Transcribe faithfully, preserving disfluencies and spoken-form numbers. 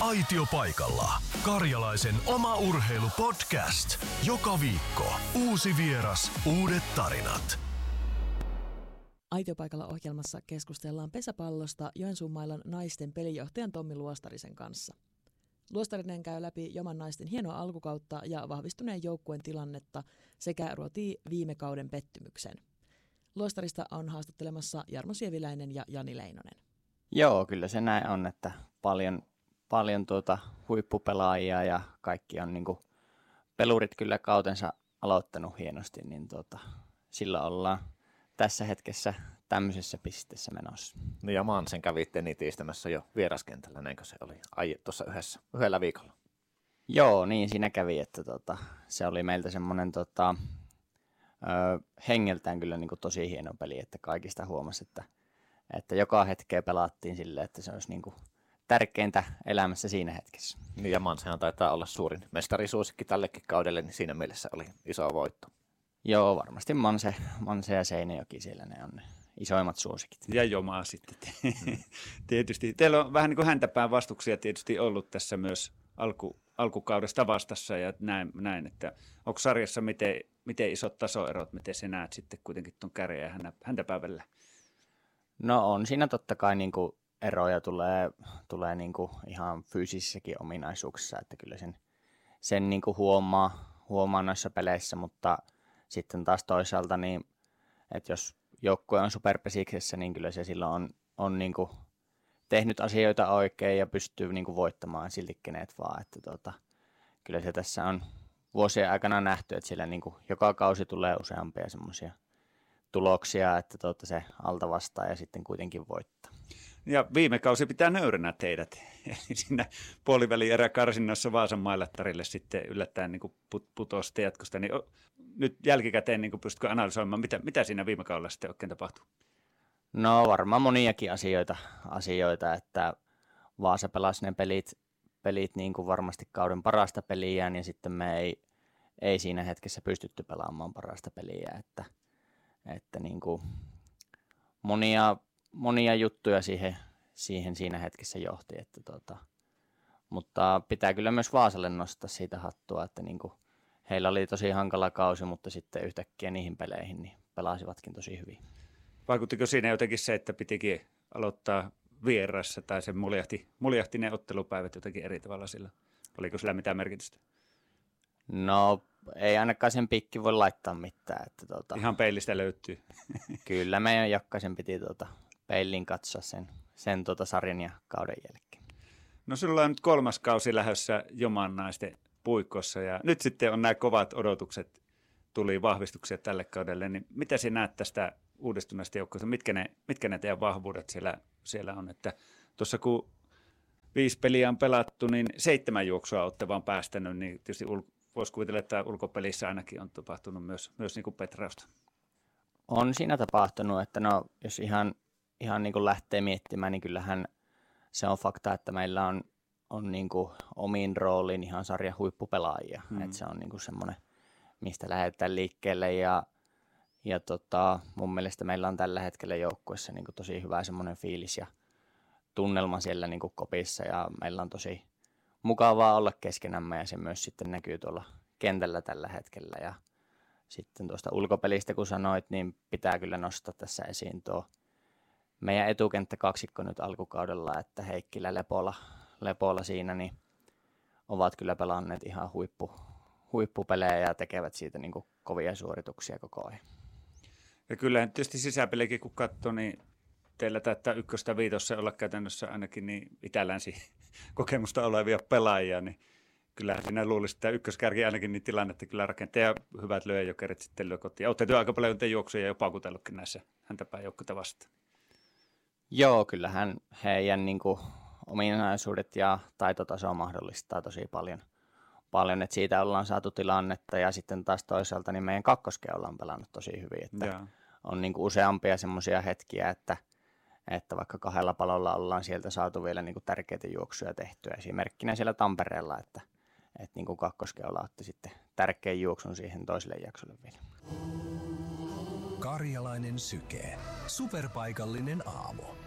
Aitiopaikalla. Karjalaisen oma urheilupodcast. Joka viikko uusi vieras, uudet tarinat. Aitiopaikalla ohjelmassa keskustellaan pesäpallosta Joensuun-Mailan naisten pelijohtajan Tommi Luostarisen kanssa. Luostarinen käy läpi Joman naisten hienoa alkukautta ja vahvistuneen joukkueen tilannetta sekä ruotii viime kauden pettymyksen. Luostarista on haastattelemassa Jarmo Sieviläinen ja Jani Leinonen. Joo, kyllä se näin on, että paljon, paljon tuota huippupelaajia ja kaikki on niinku pelurit kyllä kautensa aloittanut hienosti, niin tuota, sillä ollaan tässä hetkessä tämmöisessä pisteessä menossa. No ja Mansen kävitte nitistämässä jo vieraskentällä, näinkö se oli aiemmin tuossa yhdessä, yhdellä viikolla? Joo, niin siinä kävi, että tota, se oli meiltä semmoinen tota, ö, hengeltään kyllä niin kuin tosi hieno peli, että kaikista huomasi, että, että joka hetkeä pelattiin silleen, että se olisi niin kuin tärkeintä elämässä siinä hetkessä. Niin ja Mansenhan taitaa olla suurin mestarisuosikki tällekin kaudelle, niin siinä mielessä oli iso voitto. Joo, varmasti Manse, Manse ja Seinäjoki siellä ne on ne isoimmat suosikit. Ja Jomaa sitten. Tietysti. Teillä on vähän niin kuin häntäpään vastuksia tietysti ollut tässä myös alku, alkukaudesta vastassa ja näin, näin että onko sarjassa miten, miten isot tasoerot, miten sä näet sitten kuitenkin tuon kärjen ja häntäpään välillä? No on siinä totta kai niin kuin eroja tulee, tulee niin kuin ihan fyysisissäkin ominaisuuksissa, että kyllä sen, sen niin kuin huomaa, huomaa noissa peleissä, mutta sitten taas toisaalta, niin, että jos joukkue on superpesiksessä, niin kyllä se silloin on, on niin kuin tehnyt asioita oikein ja pystyy niin kuin voittamaan silti kenet vaan. Että tuota, kyllä se tässä on vuosien aikana nähty, että siellä niin kuin joka kausi tulee useampia semmoisia tuloksia, että tuota se alta vastaa ja sitten kuitenkin voittaa. Ja viime kausi pitää nöyränä teidät. Siinä puolivälin eräkarsinnassa Vaasan mailattarille sitten yllättäen niin put, putosi jatkosta. Niin nyt jälkikäteen niin pystytkö analysoimaan, mitä, mitä siinä viime kaudella sitten oikein tapahtui? No varmaan moniakin asioita, asioita että Vaasa pelasi ne pelit, pelit niin kuin varmasti kauden parasta peliään ja sitten me ei, ei siinä hetkessä pystytty pelaamaan parasta peliä. Että, että niin kuin monia... Monia juttuja siihen, siihen siinä hetkessä johti, että tota, mutta pitää kyllä myös Vaasalle nostaa siitä hattua, että niinku, heillä oli tosi hankala kausi, mutta sitten yhtäkkiä niihin peleihin niin pelasivatkin tosi hyvin. Vaikuttiko siinä jotenkin se, että pitikin aloittaa vieressä tai se muljahti, muljahti ne ottelupäivät jotenkin eri tavalla sillä? Oliko sillä mitään merkitystä? No ei ainakaan sen pikki voi laittaa mitään. Että tota, ihan peilistä löytyy. Kyllä meidän Jakkasen piti tota, peiliin katsoa sen, sen tota sarjan ja kauden jälkeen. No sulla on nyt kolmas kausi lähdössä Joman naisten puikossa ja nyt sitten on nämä kovat odotukset, tuli vahvistuksia tälle kaudelle, niin mitä sinä näet tästä uudistuneesta joukkueesta, mitkä ne, mitkä ne teidän vahvuudet siellä, siellä on, että tuossa kun viisi peliä on pelattu, niin seitsemän juoksua olette vaan päästänyt, niin tietysti ul- voisi kuvitella, että ulkopelissä ainakin on tapahtunut myös, myös niin kuin petrausta. On siinä tapahtunut, että no jos ihan Ihan niin kuin lähtee miettimään, niin kyllähän se on fakta, että meillä on, on niin kuin omiin rooliin ihan sarjan huippupelaajia. Mm. Että se on niin kuin semmoinen, mistä lähdetään liikkeelle. Ja, ja tota, mun mielestä meillä on tällä hetkellä joukkueessa niin kuin tosi hyvä semmoinen fiilis ja tunnelma siellä niin kuin kopissa. Ja meillä on tosi mukavaa olla keskenämme ja se myös sitten näkyy tuolla kentällä tällä hetkellä. Ja sitten tuosta ulkopelistä, kun sanoit, niin pitää kyllä nostaa tässä esiin tuo meidän etukenttä kaksikko nyt alkukaudella, että Heikkilä Lepola, Lepola siinä, niin ovat kyllä pelanneet ihan huippu, huippupelejä ja tekevät siitä niin kuin kovia suorituksia koko ajan. Ja kyllähän tietysti sisäpelikin kun katsoo, niin teillä taitaa ykköstä viitossa olla käytännössä ainakin niin itä-länsi kokemusta olevia pelaajia, niin kyllähän siinä luulisi, että ykköskärki ainakin niin tilannetta kyllä rakentaa ja hyvät lyöjokerit sitten lyö kotiin. Olette työ aika paljon juoksuja jo paukutellutkin näissä häntäpään joukkueita vastaan. Joo, kyllähän heidän niin kuin, ominaisuudet ja taitotaso mahdollistaa tosi paljon, paljon, että siitä ollaan saatu tilannetta ja sitten taas toisaalta niin meidän kakkoskeolla on pelannut tosi hyvin, että Jaa. on niin kuin useampia semmoisia hetkiä, että, että vaikka kahdella palolla ollaan sieltä saatu vielä niin kuin tärkeitä juoksuja tehtyä, esimerkkinä siellä Tampereella, että, että niin kuin kakkoskeolla otti sitten tärkeän juoksun siihen toiselle jaksolle vielä. Karjalainen syke. Superpaikallinen aamu.